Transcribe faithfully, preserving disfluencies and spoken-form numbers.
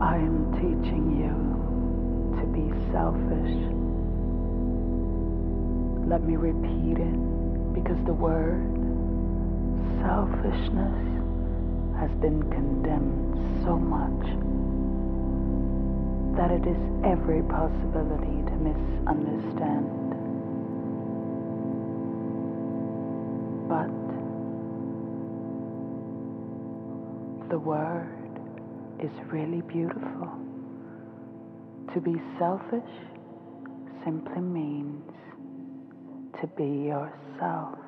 I am teaching you to be selfish. Let me repeat it, because the word selfishness has been condemned so much that it is every possibility to misunderstand. But the word is really beautiful. To be selfish simply means to be yourself.